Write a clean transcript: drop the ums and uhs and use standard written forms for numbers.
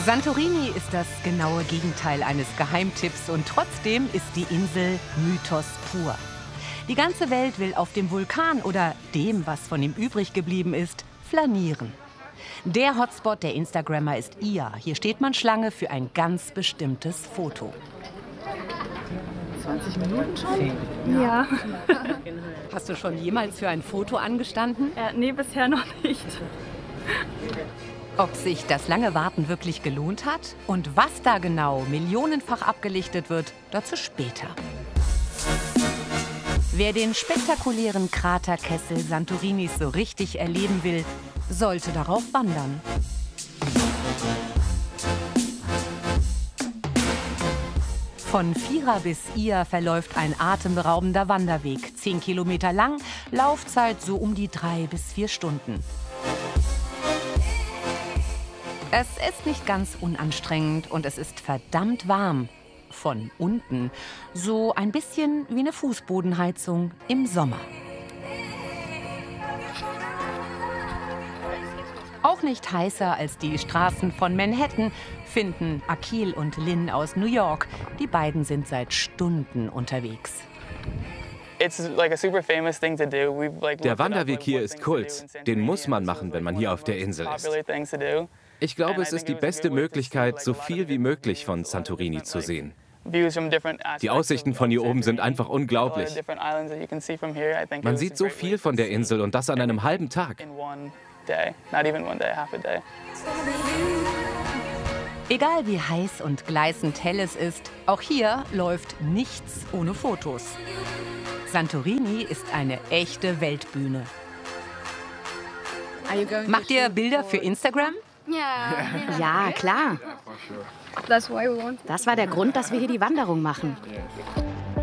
Santorini ist das genaue Gegenteil eines Geheimtipps und trotzdem ist die Insel Mythos pur. Die ganze Welt will auf dem Vulkan oder dem, was von ihm übrig geblieben ist, flanieren. Der Hotspot der Instagrammer ist Ia. Hier steht man Schlange für ein ganz bestimmtes Foto. 20 Minuten schon? Ja. Hast du schon jemals für ein Foto angestanden? Nee, bisher noch nicht. Ob sich das lange Warten wirklich gelohnt hat und was da genau millionenfach abgelichtet wird, dazu später. Wer den spektakulären Kraterkessel Santorinis so richtig erleben will, sollte darauf wandern. Von Fira bis Ia verläuft ein atemberaubender Wanderweg, 10 Kilometer lang, Laufzeit so um die 3 bis 4 Stunden. Es ist nicht ganz unanstrengend und es ist verdammt warm. Von unten. So ein bisschen wie eine Fußbodenheizung im Sommer. Auch nicht heißer als die Straßen von Manhattan finden Akil und Lynn aus New York. Die beiden sind seit Stunden unterwegs. Der Wanderweg hier ist Kult. Den muss man machen, wenn man hier auf der Insel ist. Ich glaube, es ist die beste Möglichkeit, so viel wie möglich von Santorini zu sehen. Die Aussichten von hier oben sind einfach unglaublich. Man sieht so viel von der Insel und das an einem halben Tag. Egal wie heiß und gleißend hell es ist, auch hier läuft nichts ohne Fotos. Santorini ist eine echte Weltbühne. Macht ihr Bilder für Instagram? Ja, klar. Das war der Grund, dass wir hier die Wanderung machen.